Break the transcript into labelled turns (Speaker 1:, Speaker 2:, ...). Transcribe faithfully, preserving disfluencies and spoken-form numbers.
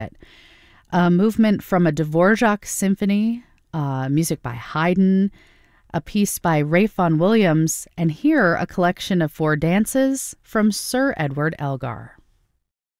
Speaker 1: A movement from a Dvorak symphony, uh, music by Haydn, a piece by Ralph Vaughan Williams, and here a collection of four dances from Sir Edward Elgar.